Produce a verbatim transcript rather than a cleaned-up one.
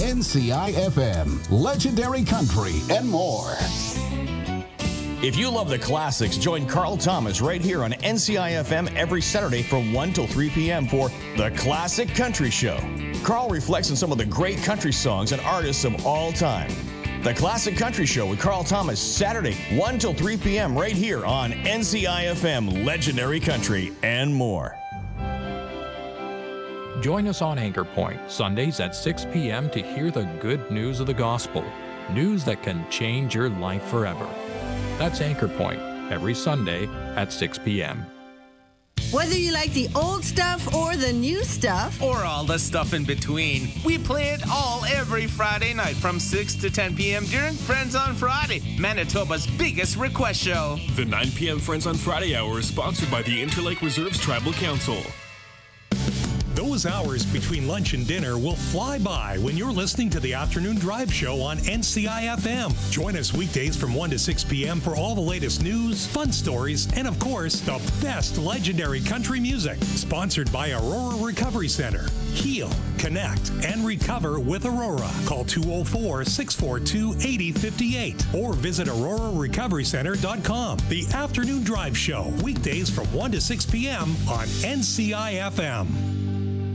N C I F M, Legendary Country, and more. If you love the classics, join Carl Thomas right here on N C I F M every Saturday from one till three p.m. for The Classic Country Show. Carl reflects on some of the great country songs and artists of all time. The Classic Country Show with Carl Thomas, Saturday, one till three p.m. right here on N C I F M, Legendary Country, and more. Join us on Anchor Point, Sundays at six p.m. to hear the good news of the gospel. News that can change your life forever. That's Anchor Point, every Sunday at six p.m. Whether you like the old stuff or the new stuff, or all the stuff in between, we play it all every Friday night from six to ten p.m. during Friends on Friday, Manitoba's biggest request show. The nine p.m. Friends on Friday hour is sponsored by the Interlake Reserves Tribal Council. Those hours between lunch and dinner will fly by when you're listening to the Afternoon Drive Show on N C I F M. Join us weekdays from one to six p.m. for all the latest news, fun stories, and of course, the best legendary country music. Sponsored by Aurora Recovery Center. Heal, connect, and recover with Aurora. Call two oh four, six four two, eight oh five eight or visit aurora recovery center dot com. The Afternoon Drive Show, weekdays from one to six p.m. on N C I F M.